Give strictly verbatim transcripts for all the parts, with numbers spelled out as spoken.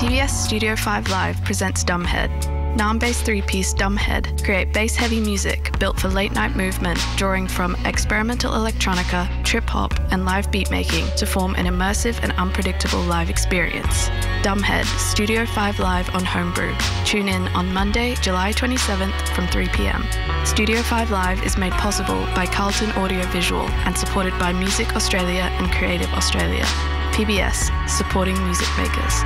P B S Studio five Live presents Dumbhead. Naarm-based three-piece Dumbhead create bass-heavy music built for late-night movement, drawing from experimental electronica, trip-hop, and live beatmaking to form an immersive and unpredictable live experience. Dumbhead, Studio five Live on Homebrew. Tune in on Monday, July twenty-seventh from three p m. Studio five Live is made possible by Carlton Audio Visual and supported by Music Australia and Creative Australia. P B S, supporting music makers.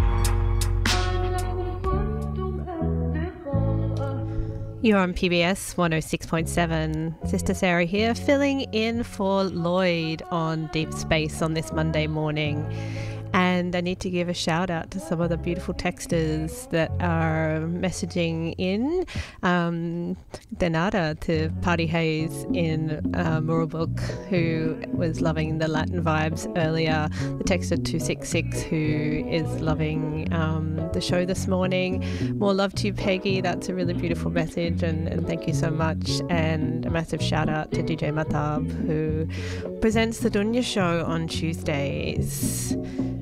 You're on P B S one oh six point seven. Sister Sarah here, filling in for Lloyd on Deep Space on this Monday morning. And I need to give a shout out to some of the beautiful texters that are messaging in. Um, Denada to Party Hayes in uh, Murrabuk, who was loving the Latin vibes earlier. The texter two six six, who is loving um, the show this morning. More love to you, Peggy. That's a really beautiful message, and, and thank you so much. And a massive shout out to D J Matab, who presents the Dunya show on Tuesdays.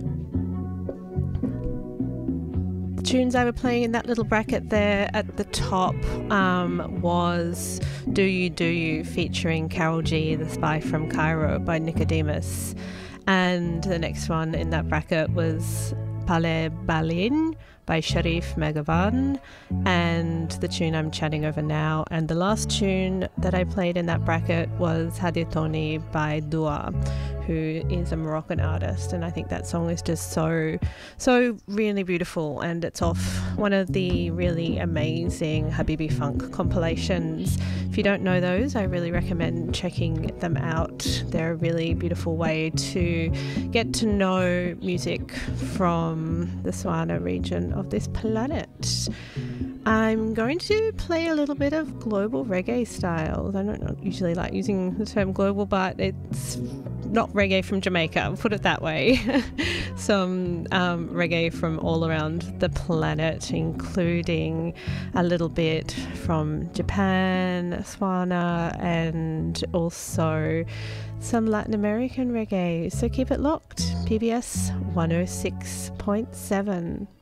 Tunes I were playing in that little bracket there at the top um, was Do You Do You featuring Carol G, The Spy from Cairo by Nicodemus. And the next one in that bracket was Pale Balin by Sharif Megavan, and the tune I'm chatting over now. And the last tune that I played in that bracket was Haditoni by Dua, who is a Moroccan artist, and I think that song is just so, so really beautiful, and it's off one of the really amazing Habibi Funk compilations. If you don't know those, I really recommend checking them out. They're a really beautiful way to get to know music from the Swana region of this planet. I'm going to play a little bit of global reggae styles. I don't usually like using the term global, but it's not reggae from Jamaica, put it that way. Some um, reggae from all around the planet, including a little bit from Japan, Swana, and also some Latin American reggae. So keep it locked. P B S one oh six point seven.